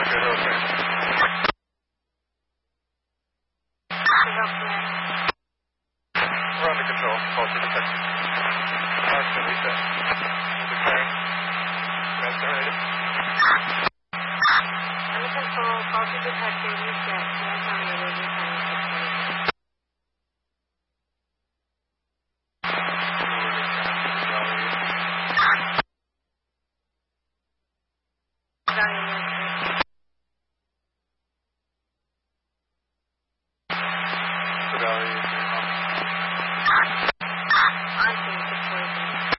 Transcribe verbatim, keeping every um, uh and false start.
Roger, okay. We're under control. Faulty detected. Marks and reset. Declaring. Transgenerated. Under control. Faulty detected. Reset. Transgenerated.